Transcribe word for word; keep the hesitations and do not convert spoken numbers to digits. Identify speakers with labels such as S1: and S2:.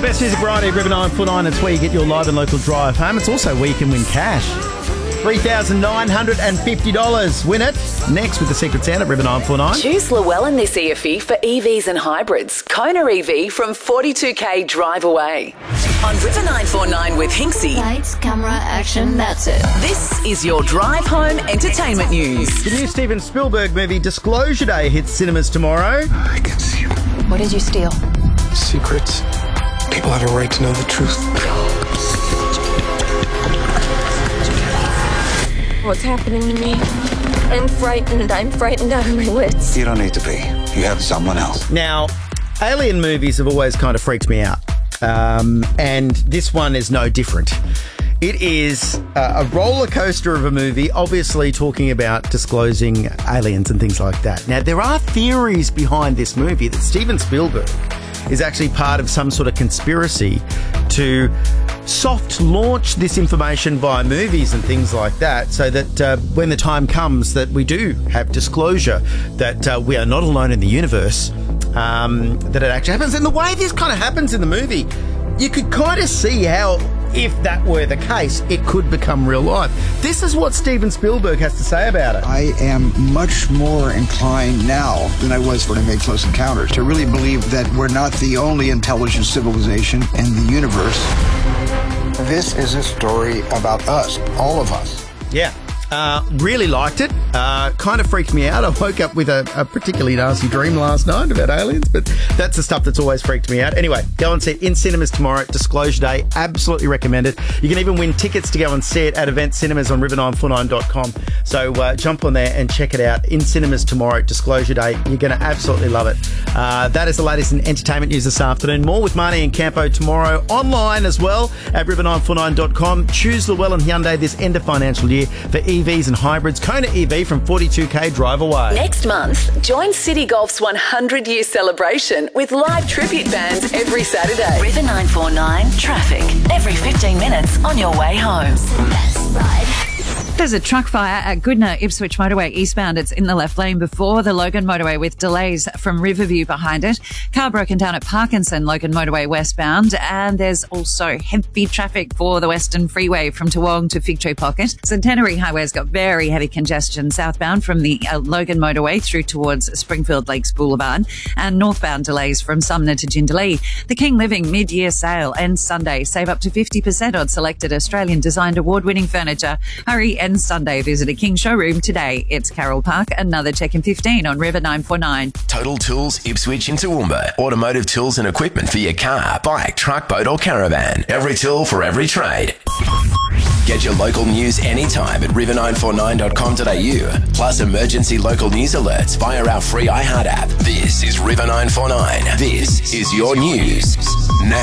S1: best music variety of River nine four nine. It's where you get your live and local drive home. It's also where you can win cash. three thousand nine hundred fifty dollars. Win it. Next with the Secret Sound at River nine four nine.
S2: Choose Llewellyn this E F E for E Vs and hybrids. Kona E V from forty-two k drive away. On River nine four nine with Hinksy.
S3: Lights, camera, action, that's it.
S2: This is your drive home entertainment news.
S1: The new Steven Spielberg movie Disclosure Day hits cinemas tomorrow.
S4: I can see
S3: What did you steal?
S4: secrets. People have a right to know the truth.
S5: What's happening to me? I'm frightened. I'm frightened out of my wits.
S6: You don't need to be. You have someone else.
S1: Now, alien movies have always kind of freaked me out. Um, and this one is no different. It is uh, a roller coaster of a movie, obviously talking about disclosing aliens and things like that. Now, there are theories behind this movie that Steven Spielberg is actually part of some sort of conspiracy to soft launch this information via movies and things like that, so that uh, when the time comes that we do have disclosure that uh, we are not alone in the universe, um, that it actually happens. And the way this kind of happens in the movie, you could kind of see how, if that were the case, it could become real life. This is what Steven Spielberg has to say about it.
S7: I am much more inclined now than I was when I made Close Encounters to really believe that we're not the only intelligent civilization in the universe. This is a story about us, all of us.
S1: Yeah. Uh, really liked it. Uh, kind of freaked me out. I woke up with a, a particularly nasty dream last night about aliens, but that's the stuff that's always freaked me out. Anyway, go and see it in cinemas tomorrow. Disclosure Day. Absolutely recommend it. You can even win tickets to go and see it at Event Cinemas on river nine four nine dot com. So uh, jump on there and check it out in cinemas tomorrow. Disclosure Day. You're going to absolutely love it. Uh, that is the latest in entertainment news this afternoon. More with Marnie and Campo tomorrow online as well at river nine four nine dot com. Choose Llewellyn Hyundai this end of financial year for E Vs and hybrids. Kona E V from forty-two k drive away.
S2: Next month, join City Golf's one hundred year celebration with live tribute bands every Saturday. River nine four nine traffic. Every fifteen minutes on your way home.
S3: Best ride.
S8: There's a truck fire at Goodna Ipswich Motorway eastbound. It's in the left lane before the Logan Motorway with delays from Riverview behind it. Car broken down at Parkinson Logan Motorway westbound. And there's also heavy traffic for the Western Freeway from Toowong to Fig Tree Pocket. Centenary Highway's got very heavy congestion southbound from the uh, Logan Motorway through towards Springfield Lakes Boulevard. And northbound delays from Sumner to Jindalee. The King Living mid-year sale ends Sunday. Save up to fifty percent on selected Australian designed award-winning furniture. Hurry and Sunday. Visit a King showroom today. It's Carroll Park. Another check in fifteen on River nine four nine.
S9: Total Tools Ipswich in Toowoomba. Automotive tools and equipment for your car, bike, truck, boat or caravan. Every tool for every trade. Get your local news anytime at river nine four nine dot com dot a u. Plus emergency local news alerts via our free iHeart app. This is River nine four nine. This is your news. Now.